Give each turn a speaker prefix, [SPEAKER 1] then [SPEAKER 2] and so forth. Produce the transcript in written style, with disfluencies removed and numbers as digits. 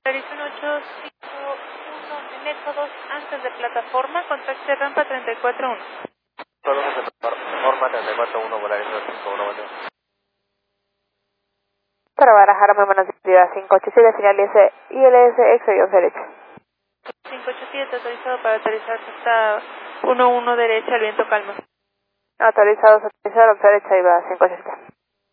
[SPEAKER 1] Horizon 851 en Eco 2 antes de plataforma, contacto de rampa 341.
[SPEAKER 2] Solo antes de plataforma 341, Volaris 51, bueno.
[SPEAKER 3] Para Guadalajara, muy buenos días, 587, señal ILS, exo derecho.
[SPEAKER 1] 587 autorizado para aterrizar hasta 11 derecha, el viento calma.
[SPEAKER 3] Autorizados, autorizados, derecha, iba 587.